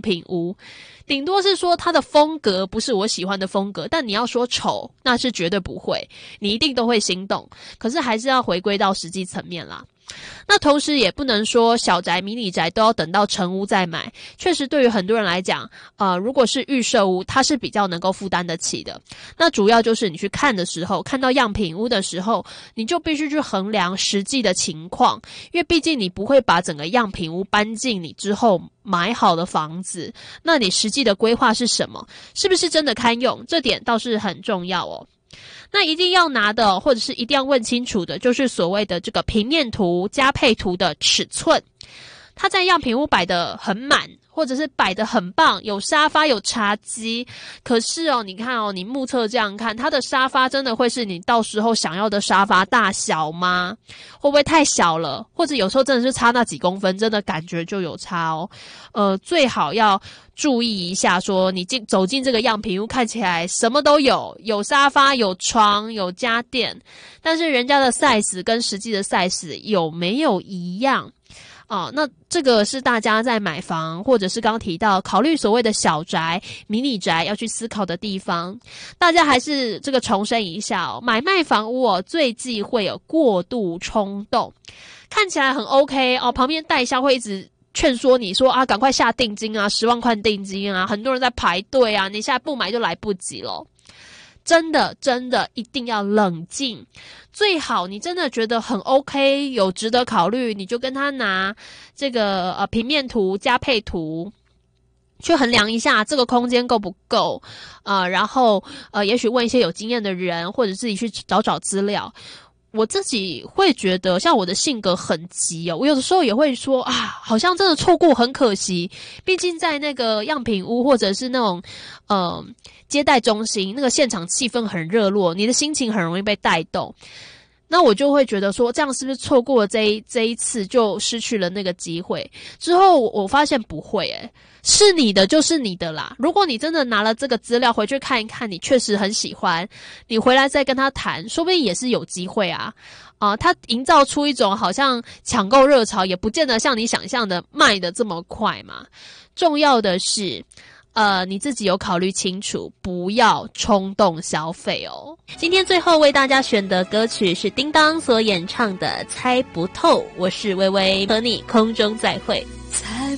品屋，顶多是说它的风格不是我喜欢的风格，但你要说丑，那是绝对不会，你一定都会心动。可是还是要回归到实际层面啦。那同时也不能说小宅迷你宅都要等到成屋再买，确实对于很多人来讲如果是预售屋，它是比较能够负担得起的。那主要就是你去看的时候，看到样品屋的时候，你就必须去衡量实际的情况，因为毕竟你不会把整个样品屋搬进你之后买好的房子，那你实际的规划是什么？是不是真的堪用？这点倒是很重要哦。那一定要拿的，或者是一定要问清楚的，就是所谓的这个平面图加配图的尺寸。它在样品屋摆得很满，或者是摆得很棒，有沙发有茶几，可是你看你目测这样看，它的沙发真的会是你到时候想要的沙发大小吗？会不会太小了？或者有时候真的是差那几公分，真的感觉就有差哦。最好要注意一下，说你走进这个样品屋，看起来什么都有，有沙发有床有家电，但是人家的 size 跟实际的 size 有没有一样？那这个是大家在买房或者是刚刚提到考虑所谓的小宅、迷你宅要去思考的地方。大家还是这个重申一下买卖房屋最忌讳有过度冲动，看起来很 OK 旁边代销会一直劝说你说赶快下定金啊，10万块定金啊，很多人在排队啊，你现在不买就来不及了。真的一定要冷静，最好你真的觉得很 OK， 有值得考虑，你就跟他拿这个平面图加配图去衡量一下这个空间够不够然后也许问一些有经验的人，或者自己去找资料。我自己会觉得像我的性格很急我有的时候也会说好像真的错过很可惜，毕竟在那个样品屋或者是那种接待中心，那个现场气氛很热络，你的心情很容易被带动，那我就会觉得说这样是不是错过了这一次就失去了那个机会。之后我发现不会是你的就是你的啦。如果你真的拿了这个资料回去看一看，你确实很喜欢，你回来再跟他谈，说不定也是有机会他营造出一种好像抢购热潮，也不见得像你想象的卖得这么快嘛。重要的是你自己有考虑清楚，不要冲动消费哦。今天最后为大家选的歌曲是叮当所演唱的《猜不透》，我是微微，和你空中再会。